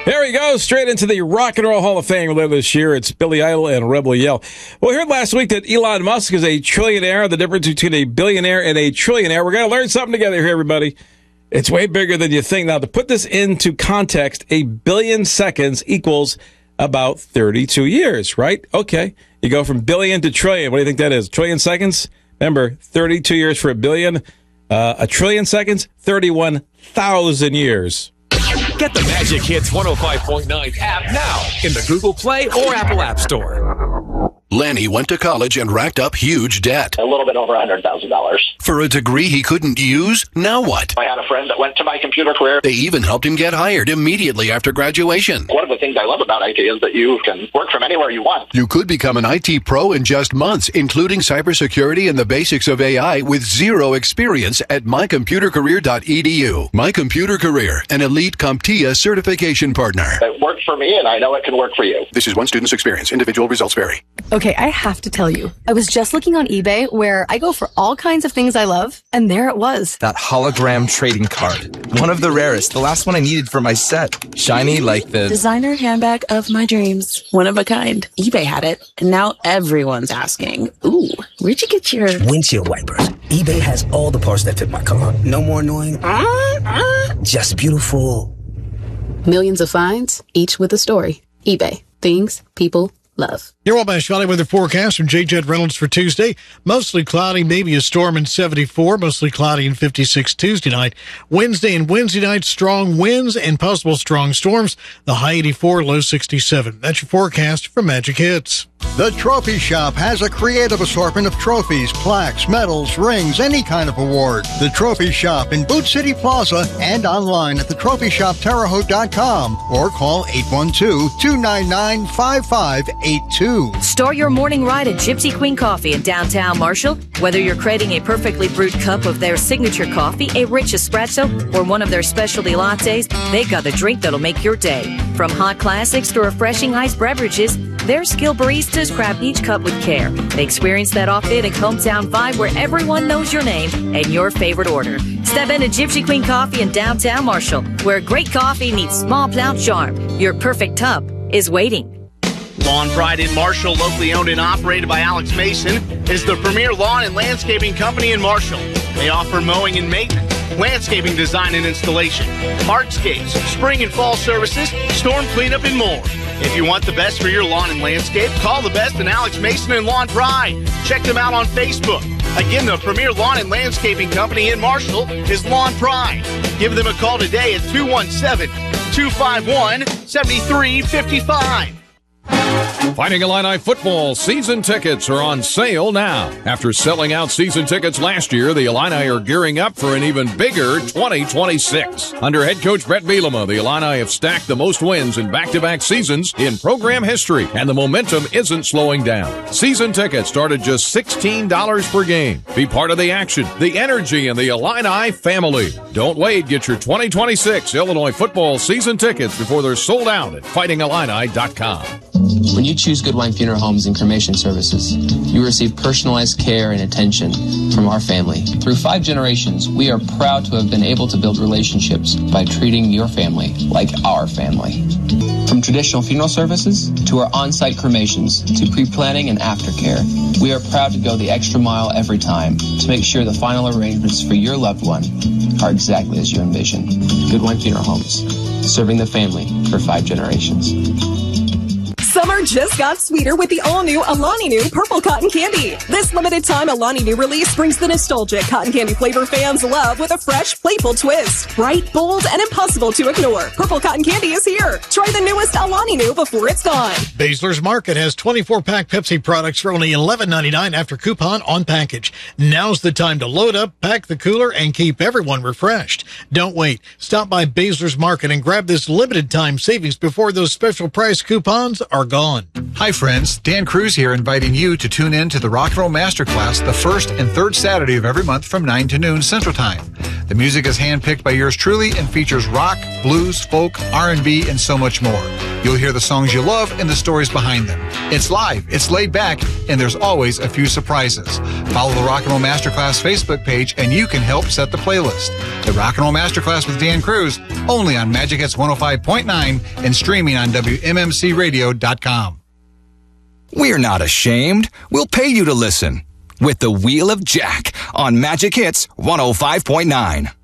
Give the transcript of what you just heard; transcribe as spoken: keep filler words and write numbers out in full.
There we go, straight into the Rock and Roll Hall of Fame later this year. It's Billy Idol and Rebel Yell. Well, we heard last week that Elon Musk is a trillionaire, the difference between a billionaire and a trillionaire. We're going to learn something together here, everybody. It's way bigger than you think. Now, to put this into context, a billion seconds equals about thirty-two years, right? Okay. You go from billion to trillion. What do you think that is? Trillion seconds? Remember, thirty-two years for a billion. Uh, a trillion seconds? thirty-one thousand years. Get the Magic Hits one oh five point nine app now in the Google Play or Apple App Store. Lanny went to college and racked up huge debt. A little bit over one hundred thousand dollars. For a degree he couldn't use? Now what? I had a friend that went to my computer career. They even helped him get hired immediately after graduation. One of the things I love about I T is that you can work from anywhere you want. You could become an I T pro in just months, including cybersecurity and the basics of A I with zero experience at my computer career dot e d u. My Computer Career, an elite CompTIA certification partner. It worked for me, and I know it can work for you. This is one student's experience. Individual results vary. Okay, I have to tell you, I was just looking on eBay where I go for all kinds of things I love, and there it was. That hologram trading card. One of the rarest, the last one I needed for my set. Shiny like the designer handbag of my dreams. One of a kind. eBay had it, and now everyone's asking, ooh, where'd you get your windshield wipers? eBay has all the parts that fit my car. No more annoying, uh, uh, just beautiful. Millions of finds, each with a story. eBay. Things people love. Your Wabash Valley weather forecast from J. Jett Reynolds for Tuesday. Mostly cloudy, maybe a storm in seventy-four. Mostly cloudy in fifty-six Tuesday night. Wednesday and Wednesday night, strong winds and possible strong storms. The high eighty-four, low sixty-seven. That's your forecast from Magic Hits. The Trophy Shop has a creative assortment of trophies, plaques, medals, rings, any kind of award. The Trophy Shop in Boot City Plaza and online at the trophy shop terre haute dot com or call eight one two, two nine nine, five five eight two. Start your morning ride at Gypsy Queen Coffee in downtown Marshall. Whether you're craving a perfectly brewed cup of their signature coffee, a rich espresso, or one of their specialty lattes, they've got the drink that'll make your day. From hot classics to refreshing iced beverages, their skilled baristas craft each cup with care. They experience that authentic hometown vibe where everyone knows your name and your favorite order. Step into Gypsy Queen Coffee in downtown Marshall, where great coffee meets small town charm. Your perfect tub is waiting. Lawn Pride in Marshall, locally owned and operated by Alex Mason, is the premier lawn and landscaping company in Marshall. They offer mowing and maintenance, landscaping design and installation, hardscapes, spring and fall services, storm cleanup, and more. If you want the best for your lawn and landscape, call the best in Alex Mason and Lawn Pride. Check them out on Facebook. Again, the premier lawn and landscaping company in Marshall is Lawn Pride. Give them a call today at two one seven, two five one, seven three five five. Fighting Illini football season tickets are on sale now. After selling out season tickets last year, the Illini are gearing up for an even bigger twenty twenty-six. Under head coach Brett Bielema, the Illini have stacked the most wins in back-to-back seasons in program history, and the momentum isn't slowing down. Season tickets start at just sixteen dollars per game. Be part of the action, the energy, and the Illini family. Don't wait. Get your twenty twenty-six Illinois football season tickets before they're sold out at fighting illini dot com. When you choose Goodwine Funeral Homes and Cremation Services, you receive personalized care and attention from our family. Through five generations, we are proud to have been able to build relationships by treating your family like our family. From traditional funeral services to our on-site cremations to pre-planning and aftercare, we are proud to go the extra mile every time to make sure the final arrangements for your loved one are exactly as you envision. Goodwine Funeral Homes, serving the family for five generations. Summer just got sweeter with the all-new Alani Nu Purple Cotton Candy. This limited-time Alani Nu release brings the nostalgic cotton candy flavor fans love with a fresh, playful twist. Bright, bold, and impossible to ignore. Purple Cotton Candy is here. Try the newest Alani Nu before it's gone. Baszler's Market has twenty-four pack Pepsi products for only eleven ninety-nine after coupon on package. Now's the time to load up, pack the cooler, and keep everyone refreshed. Don't wait. Stop by Baszler's Market and grab this limited-time savings before those special price coupons are gone. on. Hi friends, Dan Cruz here, inviting you to tune in to the Rock and Roll Masterclass the first and third Saturday of every month from nine to noon Central Time. The music is handpicked by yours truly and features rock, blues, folk, R and B, and so much more. You'll hear the songs you love and the stories behind them. It's live, it's laid back, and there's always a few surprises. Follow the Rock and Roll Masterclass Facebook page and you can help set the playlist. The Rock and Roll Masterclass with Dan Cruz, only on Magic Hits one oh five point nine and streaming on W M M C radio dot com. We're not ashamed. We'll pay you to listen with the Wheel of Jack on Magic Hits one oh five point nine.